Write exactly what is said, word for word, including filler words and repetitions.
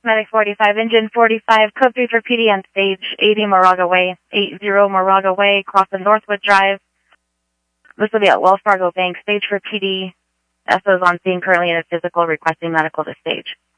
Medic forty-five, Engine forty-five, code three for P D on stage eighty Moraga Way, eighty Moraga Way, crossing Northwood Drive. This will be at Wells Fargo Bank, stage for P D. S O's on scene currently in a physical requesting medical to stage.